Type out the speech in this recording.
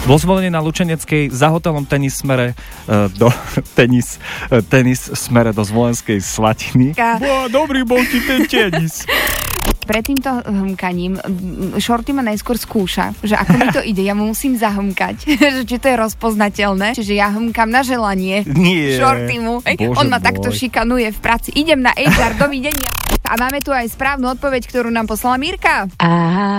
Vo Zvolenie na Lučeneckej za hotelom Tenis smere do tenis smere do Zvolenskej Slatiny. Dobrý bol ti ten tenis. Pred týmto hmkaním Shorty ma najskôr skúša, že ako mi to ide, ja mu musím zahmkať, že či to je rozpoznateľné, čiže ja hmkam na želanie. Nie. Shorty mu. On ma takto šikanuje v práci. Idem na HR, dovidenia. A máme tu aj správnu odpoveď, ktorú nám poslala Mirka. Aha.